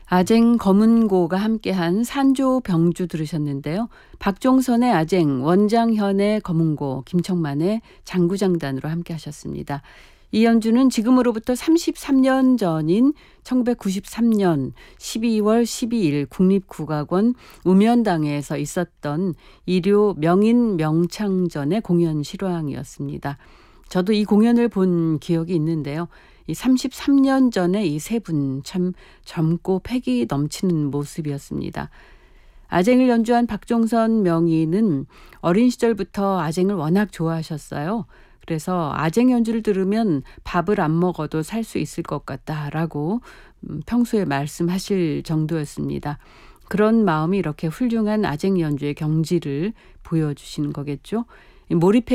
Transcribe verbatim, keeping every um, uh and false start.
아쟁 검은고가 함께한 산조 병주 들으셨는데요. 박종선의 아쟁, 원장현의 검은고, 김청만의 장구장단으로 함께 하셨습니다. 이 연주는 지금으로부터 삼십삼 년 전인 천구백구십삼 년 십이월 십이일 국립국악원 우면당에서 있었던 일요 명인 명창전의 공연 실황이었습니다. 저도 이 공연을 본 기억이 있는데요. 이 삼십삼 년 전에 이 세 분 참 젊고 패기 넘치는 모습이었습니다. 아쟁을 연주한 박종선 명인은 어린 시절부터 아쟁을 워낙 좋아하셨어요. 그래서 아쟁 연주를 들으면 밥을 안 먹어도 살 수 있을 것 같다라고 평소에 말씀하실 정도였습니다. 그런 마음이 이렇게 훌륭한 아쟁 연주의 경지를 보여주시는 거겠죠. 몰입해